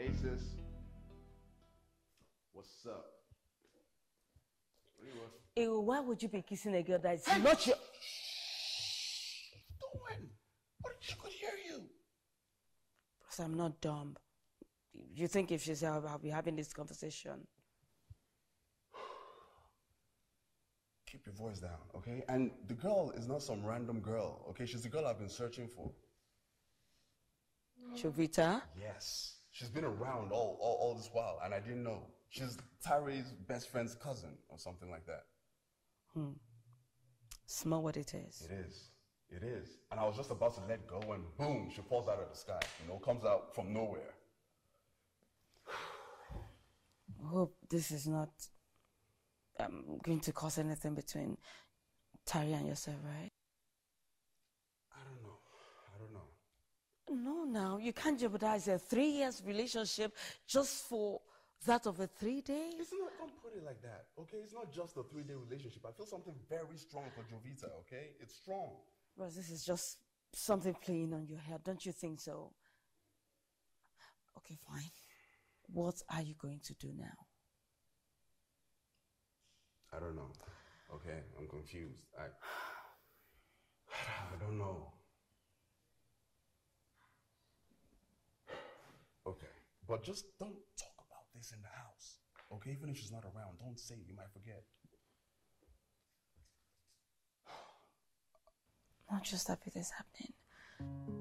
Hey sis, what's up? What are you Ew, why would you be kissing a girl that is not your... doing? What if she could hear you? Because I'm not dumb. You think if she's here, I'll be having this conversation? Keep your voice down, okay? And the girl is not some random girl, okay? She's the girl I've been searching for. Jovita? Yes. She's been around all this while, and I didn't know. She's Tare's best friend's cousin, or something like that. Smell what it is. It is. It is. And I was just about to let go, and boom, she falls out of the sky. Comes out from nowhere. I hope this is not going to cause anything between Tari and yourself, right? I don't know. No, now, you can't jeopardize a 3 years relationship just for that of a 3 days. It's not, don't put it like that, okay? It's not just a 3-day relationship. I feel something very strong for Jovita, okay? It's strong. Ross, this is just something playing on your head, don't you think so? Okay, fine. What are you going to do now? I don't know, okay? I'm confused. I don't know. Okay, but just don't talk about this in the house, okay? Even if she's not around, don't say it. You might forget. I'm not just happy this is happening.